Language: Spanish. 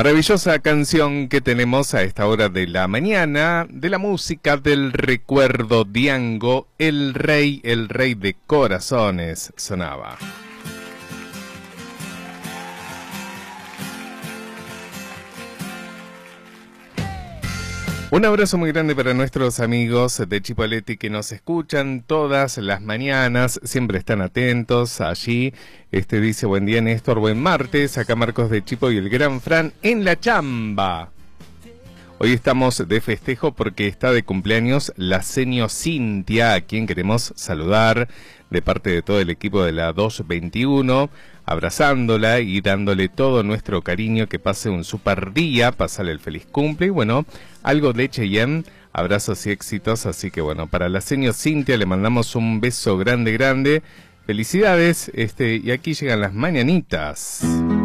Maravillosa canción que tenemos a esta hora de la mañana, de la música del recuerdo. Diango, el rey de corazones, sonaba. Un abrazo muy grande para nuestros amigos de Chipoleti que nos escuchan todas las mañanas, siempre están atentos allí. Dice, buen día Néstor, buen martes, acá Marcos de Chipo y el gran Fran en la chamba. Hoy estamos de festejo porque está de cumpleaños la seño Cintia, a quien queremos saludar de parte de todo el equipo de la 221, abrazándola y dándole todo nuestro cariño, que pase un super día, pasale el feliz cumple y bueno, algo de Cheyenne, abrazos y éxitos, así que bueno, para la seño Cintia le mandamos un beso grande, grande, felicidades, y aquí llegan las mañanitas.